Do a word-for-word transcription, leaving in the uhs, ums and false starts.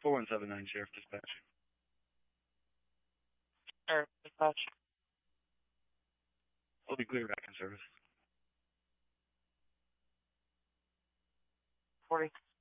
four one seven nine, Sheriff Dispatch. Sheriff Dispatch. We'll be clear back in service. forty.